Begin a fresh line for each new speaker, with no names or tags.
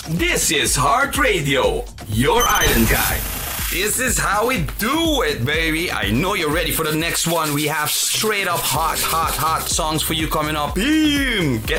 This is Heart Radio, your island guide. This is how we do it, baby. I know you're ready for the next one. We have straight up hot songs for you coming up. Boom! Get